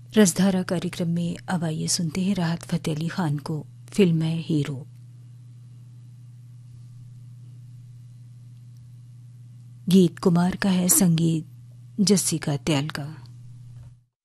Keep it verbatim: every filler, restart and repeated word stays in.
रसधारा कार्यक्रम में अब आइए सुनते हैं राहत फतेह अली खान को, फिल्म है हीरो। गीत कुमार का है, संगीत जस्सी का त्याल का।